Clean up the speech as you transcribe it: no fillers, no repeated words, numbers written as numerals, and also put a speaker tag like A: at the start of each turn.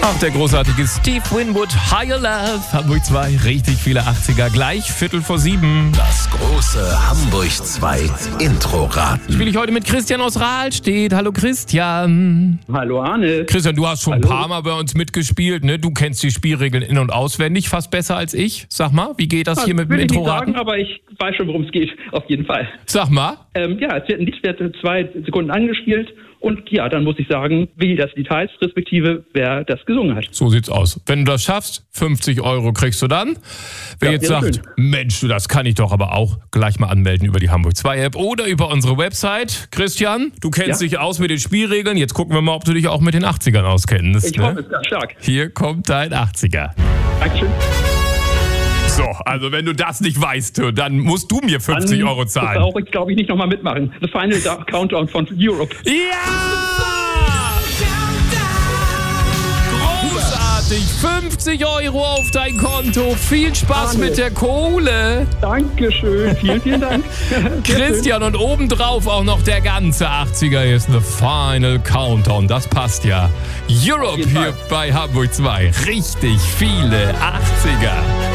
A: Ach, der großartige Steve Winwood, Higher Love, Hamburg 2, richtig viele 80er, gleich 6:45.
B: Das große Hamburg 2 Intro-Raten.
A: Spiele ich heute mit Christian aus Rahlstedt. Hallo Christian.
C: Hallo Arne.
A: Christian, du hast schon ein paar Mal bei uns mitgespielt, ne? Du kennst die Spielregeln in- und auswendig, fast besser als ich. Sag mal, wie geht das hier mit dem
C: Will ich nicht
A: Intro-Raten?
C: sagen, aber ich weiß schon, worum es geht, auf jeden Fall.
A: Sag mal.
C: Ja, es wird ein Lied, wird 2 Sekunden angespielt und ja, dann muss ich sagen, wie das Lied heißt, respektive wer das gesungen hat.
A: So sieht's aus. Wenn du das schaffst, 50 € kriegst du dann. Wer jetzt
C: wäre
A: sagt,
C: schön.
A: Mensch, du, das kann ich doch aber auch, gleich mal anmelden über die Hamburg 2 App oder über unsere Website. Christian, du kennst dich aus mit den Spielregeln. Jetzt gucken wir mal, ob du dich auch mit den 80ern auskennst.
C: Ich hoffe es ganz stark.
A: Hier kommt dein 80er.
C: Dankeschön.
A: So, also wenn du das nicht weißt, dann musst du mir 50 €
C: Das
A: zahlen.
C: brauche ich, glaube ich, nicht nochmal mitmachen. The Final Countdown von Europe.
A: Ja! Großartig! 50 € auf dein Konto. Viel Spaß
C: Arne.
A: mit der Kohle.
C: Dankeschön. Vielen, vielen Dank. Sehr schön.
A: Christian, und obendrauf auch noch der ganze 80er ist The Final Countdown. Das passt ja. Europe
C: jeden
A: hier
C: Fall.
A: bei Hamburg 2. Richtig viele 80er.